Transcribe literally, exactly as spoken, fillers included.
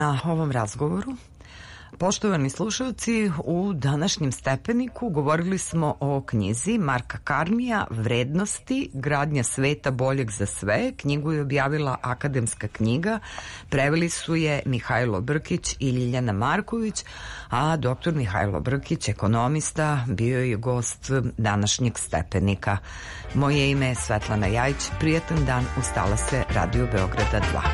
Na ovom razgovoru. Poštovani slušalci, u današnjem Stepeniku govorili smo o knjizi Marka Karmija Vrednosti, gradnja sveta boljeg za sve. Knjigu je objavila Akademska knjiga, preveli su je Mihajlo Brkić i Ljiljana Marković, a doktor Mihajlo Brkić, ekonomista, bio je gost današnjeg Stepenika. Moje ime je Svetlana Jajić, prijatan dan, ustala se Radio Beograda dva.